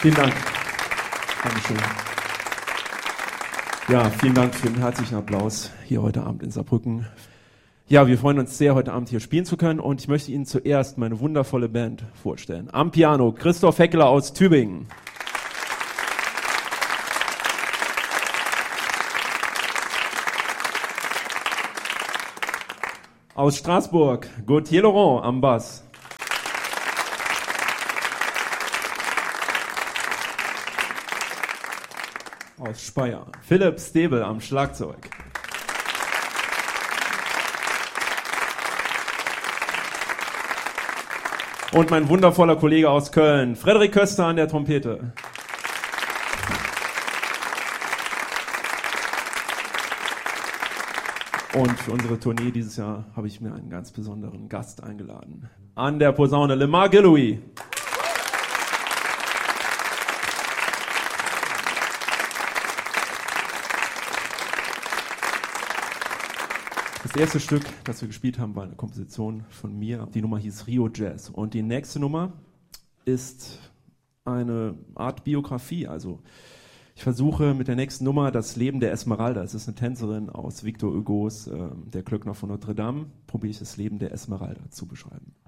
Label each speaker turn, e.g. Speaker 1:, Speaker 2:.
Speaker 1: Vielen Dank. Dankeschön. Ja, vielen Dank für den herzlichen Applaus hier heute Abend in Saarbrücken. Ja, wir freuen uns sehr, heute Abend hier spielen zu können und ich möchte Ihnen zuerst meine wundervolle Band vorstellen. Am Piano Christoph Heckler aus Tübingen. Aus Straßburg Gauthier Laurent am Bass. Aus Speyer Philipp Stebel am Schlagzeug. Und mein wundervoller Kollege aus Köln, Frederik Köster an der Trompete. Und für unsere Tournee dieses Jahr habe ich mir einen ganz besonderen Gast eingeladen. An der Posaune Lemar Gilloui. Das erste Stück, das wir gespielt haben, war eine Komposition von mir. Die Nummer hieß Rio Jazz. Und die nächste Nummer ist eine Art Biografie. Also ich versuche mit der nächsten Nummer das Leben der Esmeralda. Es ist eine Tänzerin aus Victor Hugos Der Glöckner von Notre Dame. Probiere ich das Leben der Esmeralda zu beschreiben.